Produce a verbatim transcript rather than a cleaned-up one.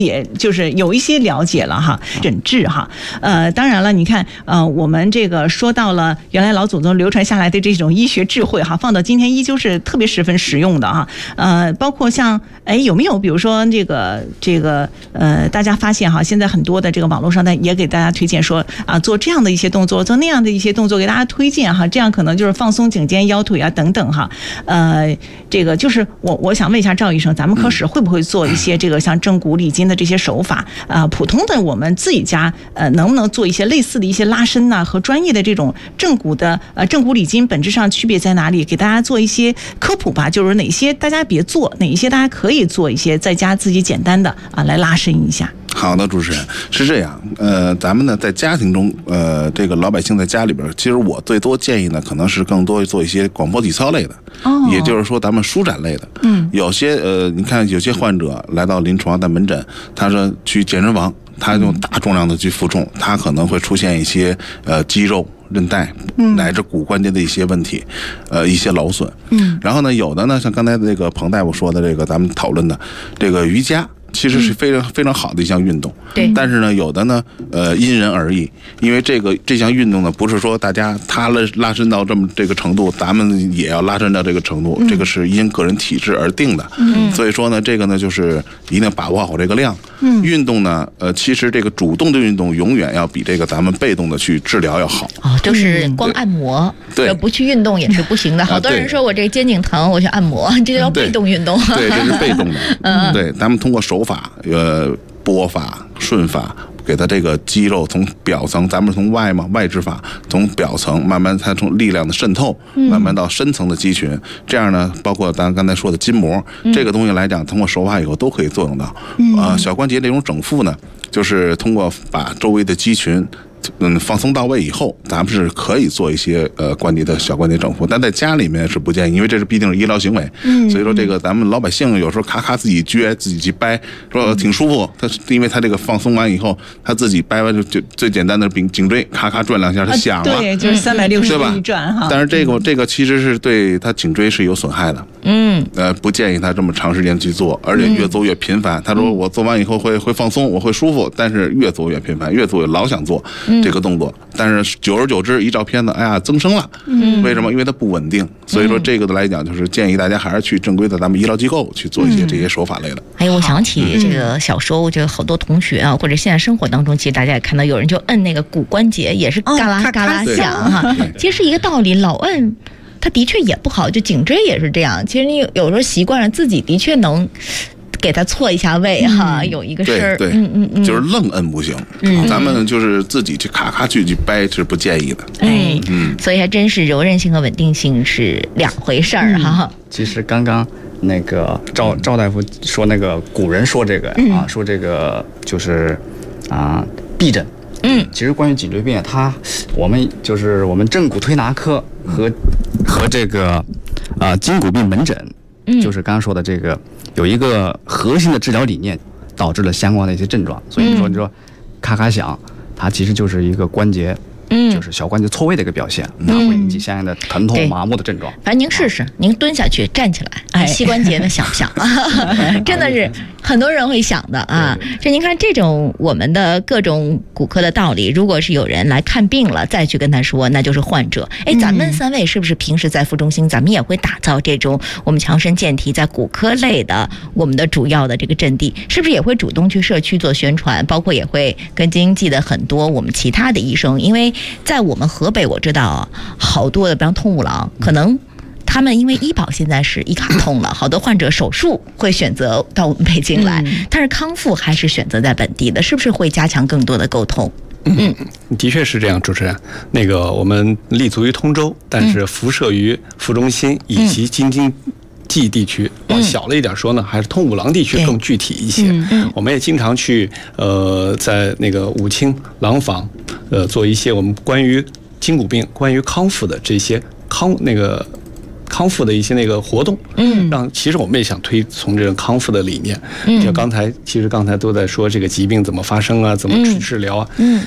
也就是有一些了解了哈，诊治哈，呃，当然了，你看，呃，我们这个说到了原来老祖宗流传下来的这种医学智慧哈，放到今天依旧是特别十分实用的哈，呃，包括像，哎，有没有比如说这个这个呃，大家发现哈，现在很多的这个网络上呢也给大家推荐说啊，做这样的一些动作，做那样的一些动作，给大家推荐哈，这样可能就是放松颈肩、腰腿啊等等哈，呃，这个就是我我想问一下赵医生，咱们科室会不会做一些这个像正骨理筋的这些手法啊、呃，普通的我们自己家呃能不能做一些类似的一些拉伸呢、啊？和专业的这种正骨的呃正骨理筋本质上区别在哪里？给大家做一些科普吧，就是哪些大家别做，哪一些大家可以做一些在家自己简单的啊来拉伸一下。 好的，主持人是这样，呃，咱们呢在家庭中，呃，这个老百姓在家里边，其实我最多建议呢，可能是更多做一些广播体操类的，哦，也就是说咱们舒展类的，嗯，有些呃，你看有些患者来到临床的门诊，他说去健身房，他用大重量的去负重，他可能会出现一些呃肌肉、韧带乃至骨关节的一些问题，呃，一些劳损，嗯，然后呢，有的呢，像刚才这个彭大夫说的这个，咱们讨论的这个瑜伽。其实是非常非常好的一项运动，对。但是呢，有的呢，呃，因人而异，因为这个这项运动呢，不是说大家他拉拉伸到这么这个程度，咱们也要拉伸到这个程度，嗯、这个是因个人体质而定的。嗯。所以说呢，这个呢，就是一定把握好这个量。嗯。运动呢，呃，其实这个主动的运动永远要比这个咱们被动的去治疗要好。 哦，就是光按摩，对，不去运动也是不行的。好多人说我这肩颈疼，我去按摩，这叫被动运动。 对，这是被动的。嗯。对，咱们通过手法，呃，拨法、顺法，给它这个肌肉从表层，咱们从外嘛，外治法，从表层慢慢它从力量的渗透，慢慢到深层的肌群，这样呢，包括咱刚才说的筋膜，这个东西来讲，通过手法以后都可以作用到。啊、呃，小关节这种整复呢，就是通过把周围的肌群。嗯，放松到位以后，咱们是可以做一些呃关节的小关节整复，但在家里面是不建议，因为这是毕竟是医疗行为。嗯，所以说这个咱们老百姓有时候咔咔自己撅自己去掰，说挺舒服。他因为他这个放松完以后，他自己掰完就就最简单的颈颈椎咔咔转两下，他响了。 啊、对，就是三百六十度一转哈。 但是这个这个其实是对他颈椎是有损害的。嗯，呃，不建议他这么长时间去做，而且越做越频繁。他说我做完以后会会放松，我会舒服，但是越做越频繁，越做越老想做。这个动作，但是久而久之，一照片子，哎呀，增生了。嗯，为什么？因为它不稳定。所以说，这个的来讲，就是建议大家还是去正规的咱们医疗机构去做一些这些手法类的。 哎，我想起这个小时候，就好多同学啊，或者现在生活当中，其实大家也看到有人就摁那个骨关节，也是嘎啦嘎啦响哈。其实是一个道理，老摁。它的确也不好，就颈椎也是这样。其实你有时候习惯了，自己的确能给它错一下位哈、嗯，有一个事儿， 对，嗯嗯嗯，就是愣摁不行，嗯，咱们就是自己去咔咔去去掰是不建议的， 哎，嗯，所以还真是柔韧性和稳定性是两回事儿哈。 其实刚刚那个赵赵大夫说那个古人说这个、嗯、啊，说这个就是啊避诊。嗯，其实关于颈椎病，它我们就是我们正骨推拿科和和这个啊筋骨病门诊，嗯，就是刚刚说的这个有一个核心的治疗理念，导致了相关的一些症状。所以你说你说咔咔响，它其实就是一个关节。嗯，就是小关节错位的一个表现，它会引起相应的疼痛、麻木的症状。 反正您试试，您蹲下去，站起来，哎，膝关节呢响不响？真的是很多人会想的啊。这您看这种我们的各种骨科的道理，如果是有人来看病了，再去跟他说，那就是患者。哎，咱们三位是不是平时在副中心，咱们也会打造这种我们强身健体在骨科类的我们的主要的这个阵地，是不是也会主动去社区做宣传，包括也会跟经济的很多我们其他的医生，因为在我们河北，我知道好多的，比方通五郎，可能他们因为医保现在是一卡通了，好多患者手术会选择到我们北京来，嗯、但是康复还是选择在本地的，是不是会加强更多的沟通？ 嗯，的确是这样，主持人。那个我们立足于通州，但是辐射于副中心以及京津冀地区，往小了一点说呢，还是通五郎地区更具体一些。嗯嗯、我们也经常去呃，在那个武清、廊坊，呃，做一些我们关于筋骨病、关于康复的这些康那个康复的一些那个活动。嗯，让其实我们也想推崇这种康复的理念。嗯，就刚才其实刚才都在说这个疾病怎么发生啊，怎么治疗啊。嗯，